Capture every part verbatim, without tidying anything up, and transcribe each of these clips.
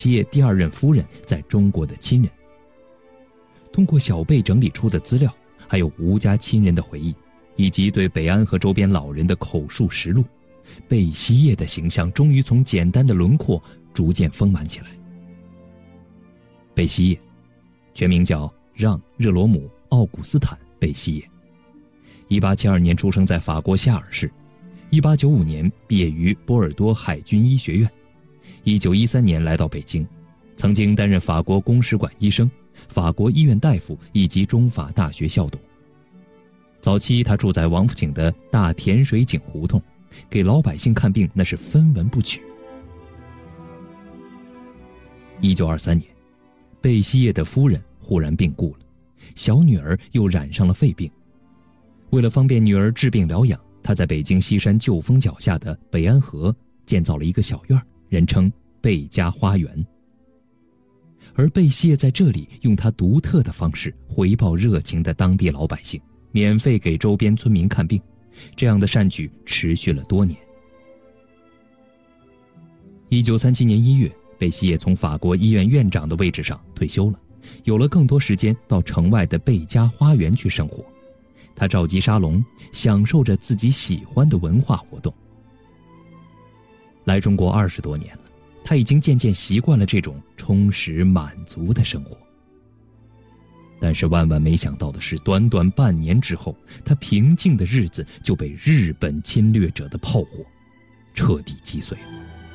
希叶第二任夫人在中国的亲人。通过小贝整理出的资料，还有吴家亲人的回忆，以及对北安和周边老人的口述实录，贝希叶的形象终于从简单的轮廓逐渐丰满起来。贝希叶，全名叫让·热罗姆·奥古斯坦·贝希叶，一八七二年出生在法国夏尔市，一八九五年毕业于波尔多海军医学院，一九一三年来到北京，曾经担任法国公使馆医生、法国医院大夫以及中法大学校董。早期他住在王府井的大甜水井胡同，给老百姓看病那是分文不取。一九二三年，贝希叶的夫人忽然病故了，小女儿又染上了肺病。为了方便女儿治病疗养，他在北京西山旧峰脚下的北安河建造了一个小院，人称贝家花园。而贝希叶在这里用他独特的方式回报热情的当地老百姓，免费给周边村民看病，这样的善举持续了多年。一九三七年一月，贝希叶从法国医院院长的位置上退休了，有了更多时间到城外的贝家花园去生活。他召集沙龙，享受着自己喜欢的文化活动。来中国二十多年了，他已经渐渐习惯了这种充实满足的生活。但是万万没想到的是，短短半年之后，他平静的日子就被日本侵略者的炮火彻底击碎了。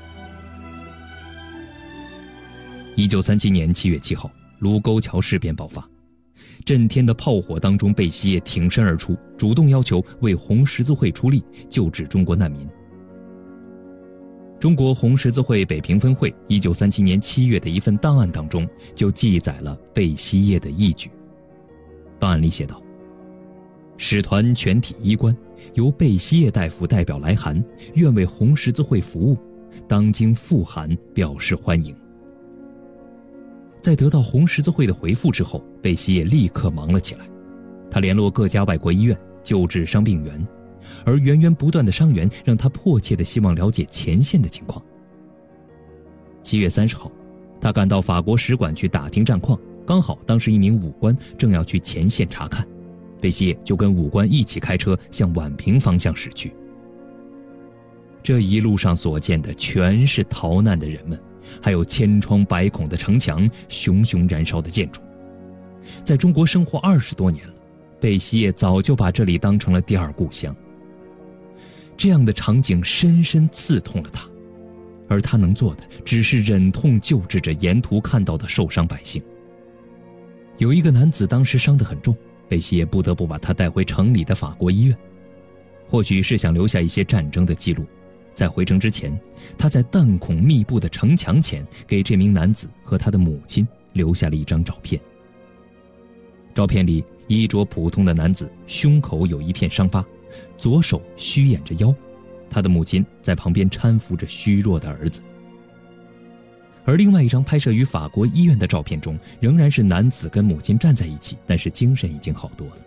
一九三七年七月七号，卢沟桥事变爆发，震天的炮火当中，贝希叶挺身而出，主动要求为红十字会出力，救治中国难民。中国红十字会北平分会一九三七年七月的一份档案当中就记载了贝希叶的义举。档案里写道：使团全体衣冠由贝希叶大夫代表来函，愿为红十字会服务，当经复函表示欢迎。在得到红十字会的回复之后，贝希叶立刻忙了起来。他联络各家外国医院救治伤病员，而源源不断的伤员让他迫切地希望了解前线的情况。七月三十号，他赶到法国使馆去打听战况，刚好当时一名武官正要去前线查看，贝希叶就跟武官一起开车向宛平方向驶去。这一路上所见的全是逃难的人们，还有千疮百孔的城墙、熊熊燃烧的建筑。在中国生活二十多年了，贝希叶早就把这里当成了第二故乡。这样的场景深深刺痛了他，而他能做的只是忍痛救治着沿途看到的受伤百姓。有一个男子当时伤得很重，贝希叶不得不把他带回城里的法国医院，或许是想留下一些战争的记录。在回城之前，他在弹孔密布的城墙前给这名男子和他的母亲留下了一张照片。照片里，衣着普通的男子胸口有一片伤疤，左手虚掩着腰，他的母亲在旁边搀扶着虚弱的儿子。而另外一张拍摄于法国医院的照片中，仍然是男子跟母亲站在一起，但是精神已经好多了。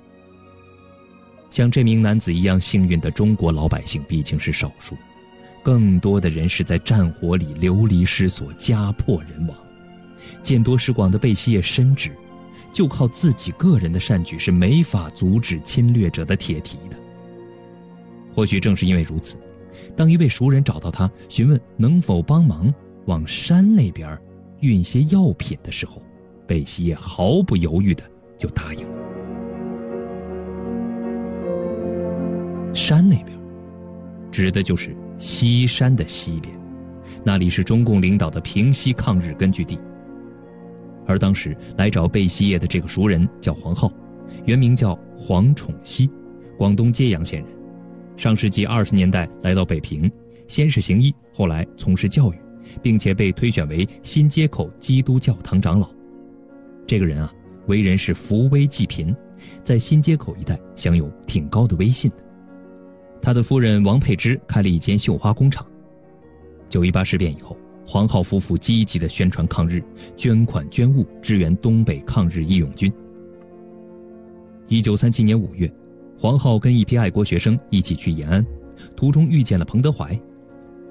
像这名男子一样幸运的中国老百姓毕竟是少数，更多的人是在战火里流离失所，家破人亡。见多识广的贝希叶深知，就靠自己个人的善举是没法阻止侵略者的铁蹄的。或许正是因为如此，当一位熟人找到他询问能否帮忙往山那边运些药品的时候，贝希叶毫不犹豫的就答应了。山那边指的就是西山的西边，那里是中共领导的平西抗日根据地。而当时来找贝希叶的这个熟人叫黄浩，原名叫黄宠熙，广东揭阳县人。上世纪二十年代来到北平，先是行医，后来从事教育，并且被推选为新街口基督教堂长老。这个人啊，为人是扶危济贫，在新街口一带享有挺高的威信的。他的夫人王佩芝开了一间绣花工厂。九一八事变以后，黄浩夫妇积极地宣传抗日，捐款捐物支援东北抗日义勇军。一九三七年五月，黄浩跟一批爱国学生一起去延安，途中遇见了彭德怀。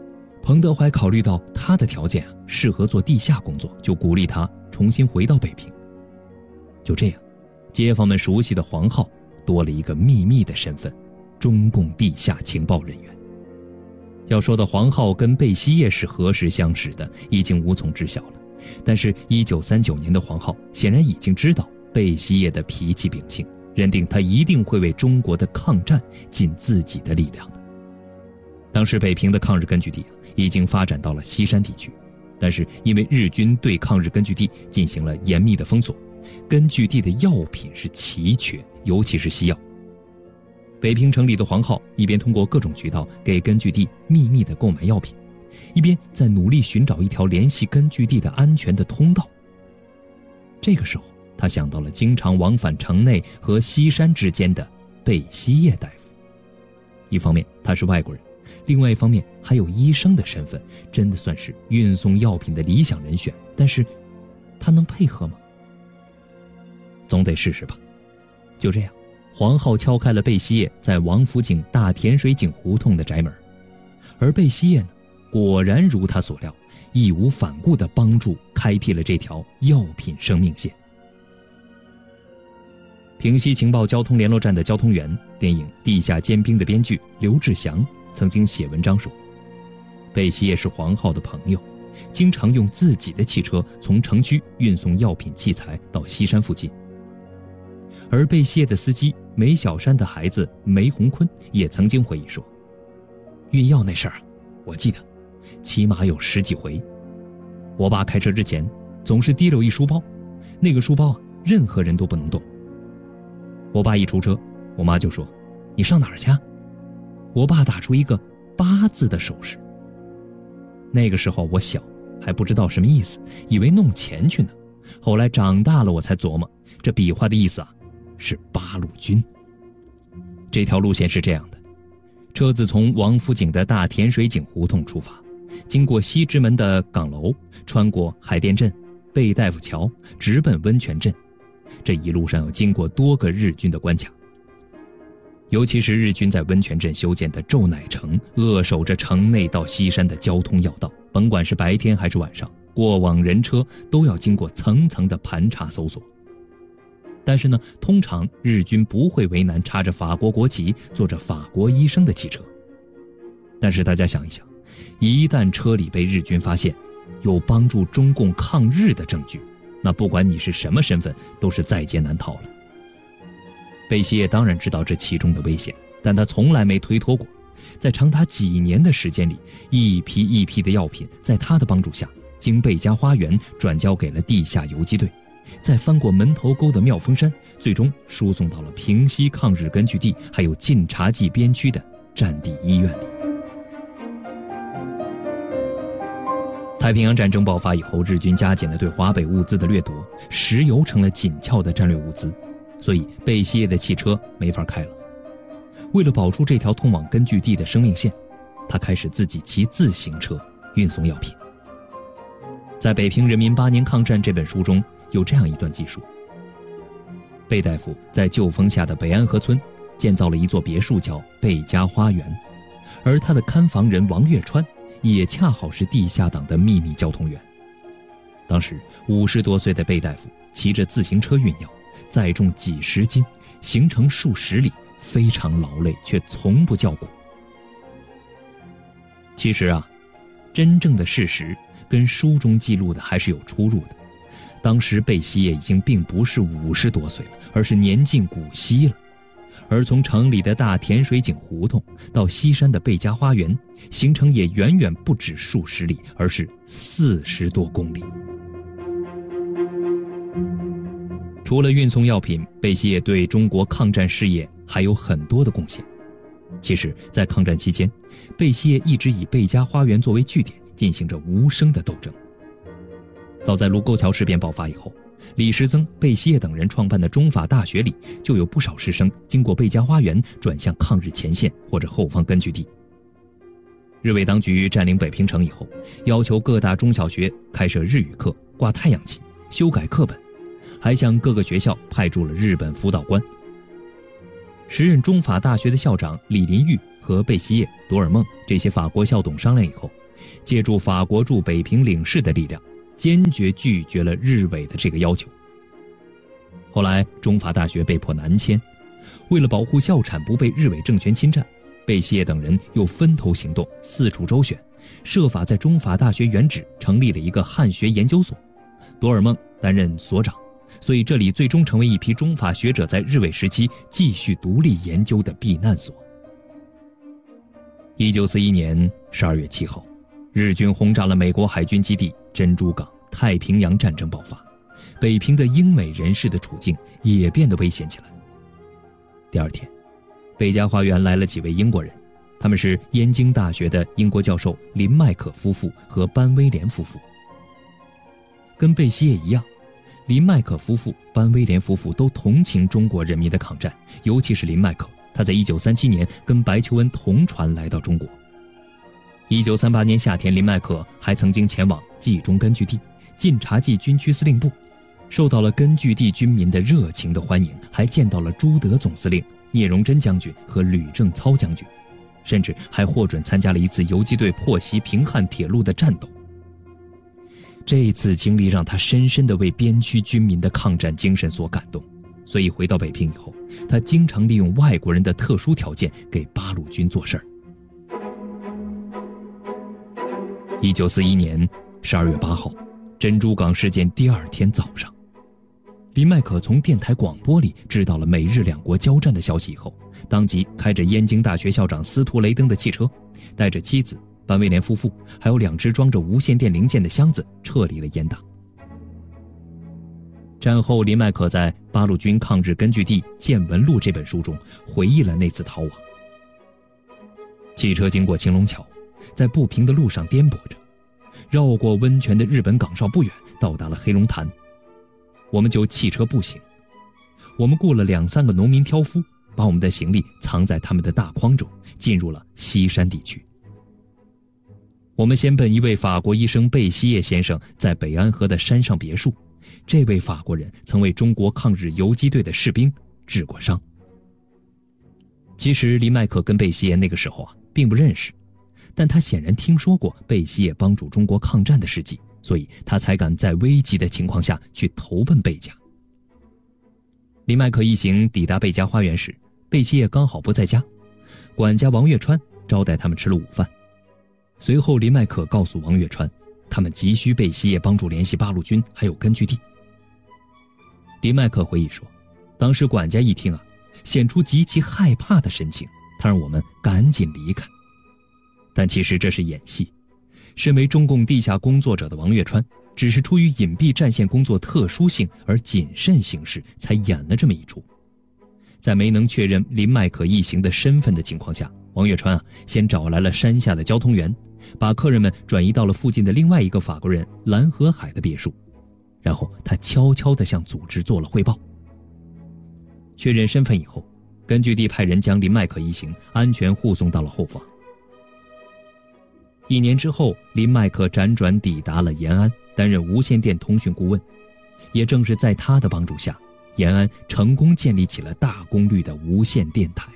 彭德怀考虑到他的条件啊适合做地下工作，就鼓励他重新回到北平。就这样，街坊们熟悉的黄浩多了一个秘密的身份——中共地下情报人员。要说的黄浩跟贝希叶是何时相识的，已经无从知晓了。但是一九三九年的黄浩显然已经知道贝希叶的脾气秉性，认定他一定会为中国的抗战尽自己的力量的。当时北平的抗日根据地啊，已经发展到了西山地区，但是因为日军对抗日根据地进行了严密的封锁，根据地的药品是奇缺，尤其是西药。北平城里的黄浩一边通过各种渠道给根据地秘密地购买药品，一边在努力寻找一条联系根据地的安全的通道。这个时候，他想到了经常往返城内和西山之间的贝希叶大夫。一方面他是外国人，另外一方面还有医生的身份，真的算是运送药品的理想人选。但是他能配合吗？总得试试吧。就这样，黄浩敲开了贝希叶在王府井大甜水井胡同的宅门，而贝希叶呢，果然如他所料，义无反顾地帮助开辟了这条药品生命线。平西情报交通联络站的交通员，电影《地下尖兵》的编剧刘志祥曾经写文章说，贝希叶是黄浩的朋友，经常用自己的汽车从城区运送药品器材到西山附近。而贝希叶的司机梅小山的孩子梅洪坤也曾经回忆说，运药那事儿我记得起码有十几回。我爸开车之前总是提溜一书包，那个书包啊，任何人都不能动。我爸一出车，我妈就说，你上哪儿去啊？我爸打出一个八字的手势。那个时候我小，还不知道什么意思，以为弄钱去呢。后来长大了我才琢磨，这笔画的意思啊，是八路军。这条路线是这样的，车子从王府井的大甜水井胡同出发，经过西直门的岗楼，穿过海淀镇、贝大夫桥，直奔温泉镇。这一路上要经过多个日军的关卡，尤其是日军在温泉镇修建的宙乃城，扼守着城内到西山的交通要道，甭管是白天还是晚上，过往人车都要经过层层的盘查搜索。但是呢，通常日军不会为难插着法国国旗、坐着法国医生的汽车。但是大家想一想，一旦车里被日军发现，有帮助中共抗日的证据，那不管你是什么身份，都是在劫难逃了。贝希叶当然知道这其中的危险，但他从来没推脱过。在长达几年的时间里，一批一批的药品在他的帮助下，经贝家花园转交给了地下游击队，再翻过门头沟的妙峰山，最终输送到了平西抗日根据地还有晋察冀边区的战地医院里。太平洋战争爆发以后，日军加紧了对华北物资的掠夺，石油成了紧俏的战略物资，所以贝希叶的汽车没法开了。为了保住这条通往根据地的生命线，他开始自己骑自行车运送药品。在《北平人民八年抗战》这本书中有这样一段记述，贝大夫在旧丰下的北安河村建造了一座别墅叫贝家花园，而他的看房人王月川也恰好是地下党的秘密交通员。当时五十多岁的贝大夫骑着自行车运药，载重几十斤，行程数十里，非常劳累，却从不叫苦。其实啊，真正的事实跟书中记录的还是有出入的。当时贝希叶已经并不是五十多岁了，而是年近古稀了。而从城里的大甜水井胡同到西山的贝家花园，行程也远远不止数十里，而是四十多公里。除了运送药品，贝希叶对中国抗战事业还有很多的贡献。其实，在抗战期间，贝希叶一直以贝家花园作为据点，进行着无声的斗争。早在卢沟桥事变爆发以后，李时增、贝希叶等人创办的中法大学里，就有不少师生经过贝家花园转向抗日前线或者后方根据地。日伪当局占领北平城以后，要求各大中小学开设日语课、挂太阳旗、修改课本，还向各个学校派驻了日本辅导官。时任中法大学的校长李林玉和贝希叶、多尔梦这些法国校董商量以后， 借助法国驻北平领事的力量，坚决拒绝了日伪的这个要求。后来中法大学被迫南迁，为了保护校产不被日伪政权侵占，贝希叶等人又分头行动，四处周旋，设法在中法大学原址成立了一个汉学研究所，多尔梦担任所长，所以这里最终成为一批中法学者在日伪时期继续独立研究的避难所。一九四一年十二月七号，日军轰炸了美国海军基地珍珠港，太平洋战争爆发，北平的英美人士的处境也变得危险起来。第二天，贝加花园来了几位英国人，他们是燕京大学的英国教授林麦可夫妇和班威廉夫妇。跟贝希叶一样，林麦可夫妇、班威廉夫妇都同情中国人民的抗战，尤其是林麦可，他在一九三七年跟白求恩同船来到中国。一九三八年夏天，林麦可还曾经前往冀中根据地，晋察冀军区司令部，受到了根据地军民的热情的欢迎，还见到了朱德总司令、聂荣臻将军和吕正操将军，甚至还获准参加了一次游击队破袭平汉铁路的战斗。这次经历让他深深地为边区军民的抗战精神所感动，所以回到北平以后，他经常利用外国人的特殊条件给八路军做事儿。一九四一年十二月八号，珍珠港事件第二天早上，林麦可从电台广播里知道了美日两国交战的消息以后，当即开着燕京大学校长司徒雷登的汽车，带着妻子班威廉夫妇还有两只装着无线电零件的箱子撤离了燕大。战后，林麦可在《八路军抗日根据地见闻录》这本书中回忆了那次逃亡。汽车经过青龙桥，在不平的路上颠簸着，绕过温泉的日本岗哨不远，到达了黑龙潭。我们就汽车步行，我们雇了两三个农民挑夫，把我们的行李藏在他们的大筐中，进入了西山地区。我们先奔一位法国医生贝希叶先生在北安河的山上别墅，这位法国人曾为中国抗日游击队的士兵治过伤。其实林麦可跟贝希叶那个时候啊并不认识，但他显然听说过贝希叶帮助中国抗战的事迹，所以他才敢在危急的情况下去投奔贝家。林麦可一行抵达贝家花园时，贝希叶刚好不在家，管家王月川招待他们吃了午饭。随后林麦可告诉王月川，他们急需贝希叶帮助联系八路军还有根据地。林麦可回忆说，当时管家一听啊，显出极其害怕的神情，他让我们赶紧离开。但其实这是演戏，身为中共地下工作者的王月川只是出于隐蔽战线工作特殊性而谨慎行事，才演了这么一出。在没能确认林麦可一行的身份的情况下，王月川啊先找来了山下的交通员，把客人们转移到了附近的另外一个法国人蓝河海的别墅，然后他悄悄地向组织做了汇报。确认身份以后，根据地派人将林麦可一行安全护送到了后方。一年之后，林麦可辗转抵达了延安，担任无线电通讯顾问。也正是在他的帮助下，延安成功建立起了大功率的无线电台。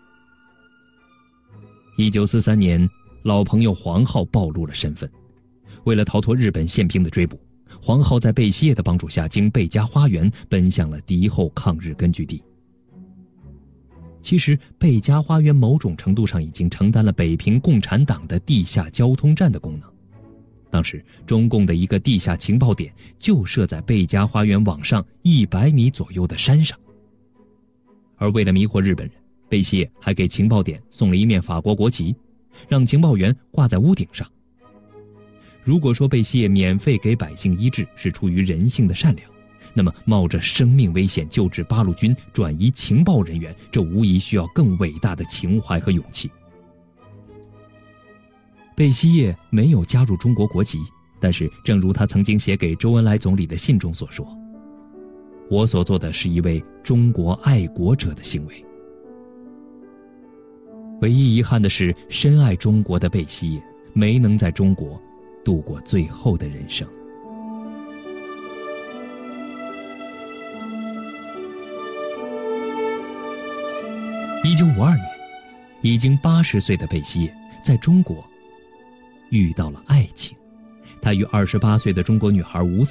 一九四三年，老朋友黄浩暴露了身份。为了逃脱日本宪兵的追捕，黄浩在贝希叶的帮助下，经贝家花园奔向了敌后抗日根据地。其实贝家花园某种程度上已经承担了北平共产党的地下交通站的功能。当时中共的一个地下情报点就设在贝家花园往上一百米左右的山上。而为了迷惑日本人，贝希叶还给情报点送了一面法国国旗，让情报员挂在屋顶上。如果说贝希叶免费给百姓医治是出于人性的善良，那么冒着生命危险救治八路军转移情报人员，这无疑需要更伟大的情怀和勇气。贝希叶没有加入中国国籍，但是正如他曾经写给周恩来总理的信中所说，我所做的是一位中国爱国者的行为。唯一遗憾的是，深爱中国的贝希叶没能在中国度过最后的人生。一九五二年，已经八十岁的贝希叶在中国遇到了爱情。他与二十八岁的中国女孩吴